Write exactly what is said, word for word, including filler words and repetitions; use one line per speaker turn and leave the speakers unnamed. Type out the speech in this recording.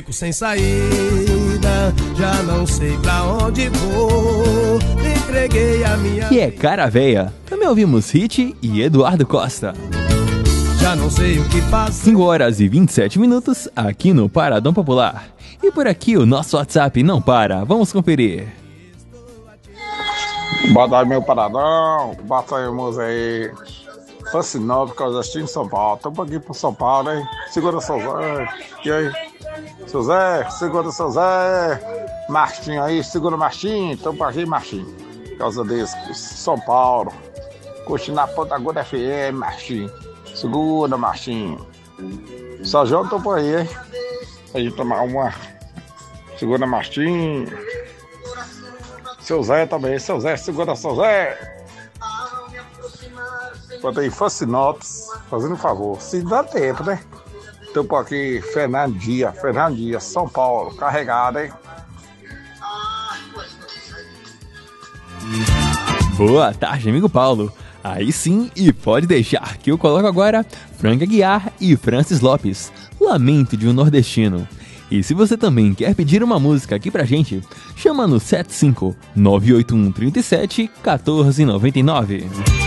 Fico sem saída, já não sei pra onde vou. Entreguei a minha.
E é Cara Véia. Também ouvimos Hit e Eduardo Costa.
Já não sei o que fazer.
cinco horas e vinte e sete minutos aqui no Paradão Popular. E por aqui o nosso WhatsApp não para. Vamos conferir.
Bota aí meu paradão, bota aí a música aí. Fascinante, Cosastinho, São Paulo. Estamos aqui pro São Paulo, hein? Segura seu Zé. E aí? Seu Zé, segura seu Zé. Martinho aí, segura Martinho. Estamos aqui, Martinho. Por causa desse, São Paulo. Curtindo na Ponta Aguda F M, Martinho. Segura, Martinho. Só João, tô por aí, hein? A gente tomar uma. Segura, Martinho. Seu Zé também, seu Zé, segura seu Zé. Bota aí Fascinopes, fazendo um favor. Se dá tempo, né? Tô por aqui, Fernando Dias, Fernando Dias, São Paulo, carregado, hein?
Boa tarde, amigo Paulo. Aí sim, e pode deixar que eu coloco agora Frank Aguiar e Francis Lopes, Lamento de um Nordestino. E se você também quer pedir uma música aqui pra gente, chama no sete cinco nove oito um três sete um quatro nove nove.